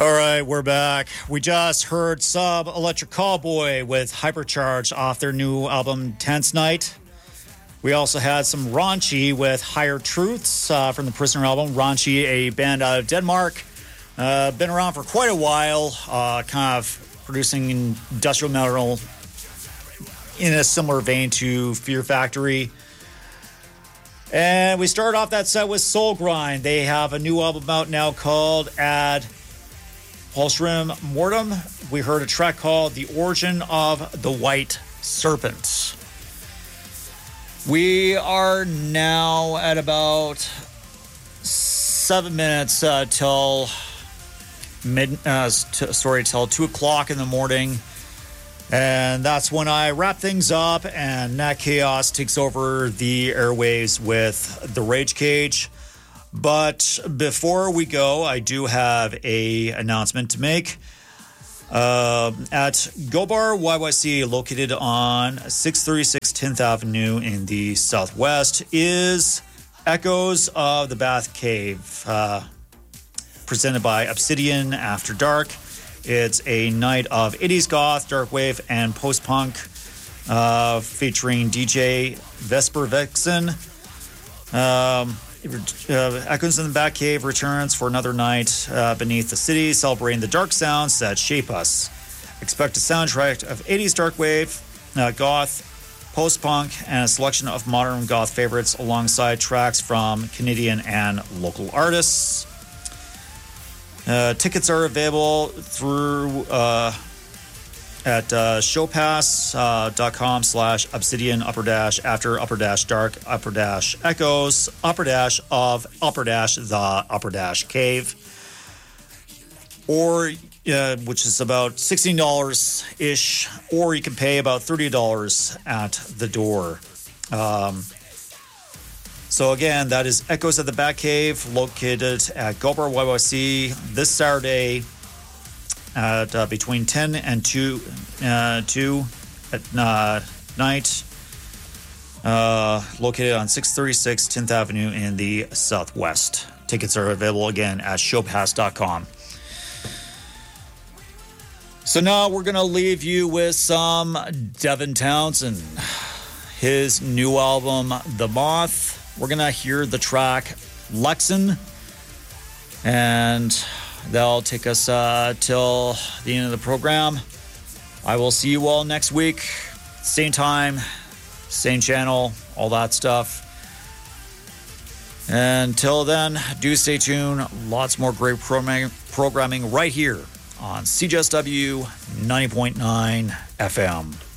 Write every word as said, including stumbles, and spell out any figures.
All right, we're back. We just heard Sub Electric Cowboy with Hypercharge off their new album Tense Night. We also had some Raunchy with Higher Truths uh, from the Prisoner album. Raunchy, a band out of Denmark. Uh, been around for quite a while, uh, kind of producing industrial metal in a similar vein to Fear Factory. And we started off that set with Soul Grind. They have a new album out now called Ad Pulchrum Mortem. We heard a track called The Origin of the White Serpent. We are now at about seven minutes uh, till mid. Uh, t- sorry, till two o'clock in the morning, and that's when I wrap things up. And Nat Chaos takes over the airwaves with the Rage Cage. But before we go, I do have a announcement to make. Uh, at Go Bar Y Y C, located on six thirty-six tenth Avenue in the Southwest, is Echoes of the Bath Cave, uh, presented by Obsidian After Dark. It's a night of eighties goth, dark wave, and post-punk, uh, featuring D J Vesper Vixen. Um... Uh, Echoes in the Batcave returns for another night uh, beneath the city, celebrating the dark sounds that shape us. Expect a soundtrack of eighties dark wave, uh, goth, post-punk, and a selection of modern goth favorites alongside tracks from Canadian and local artists. Uh, tickets are available through uh, at uh, showpass.com slash obsidian upper dash after upper dash dark upper dash echoes upper dash of upper dash the upper dash cave, or uh, which is about sixteen dollars ish, or you can pay about thirty dollars at the door. Um, so again, that is Echoes of the Batcave, located at Go Bar Y Y C this Saturday at uh, between ten and two, uh, two at uh, night, uh, located on six thirty-six tenth Avenue in the Southwest. Tickets are available again at showpass dot com. So now we're going to leave you with some Devin Townsend. His new album, The Moth. We're going to hear the track Lexan. And that'll take us uh, till the end of the program. I will see you all next week. Same time, same channel, all that stuff. Until then, do stay tuned. Lots more great programming, programming right here on C J S W ninety point nine F M.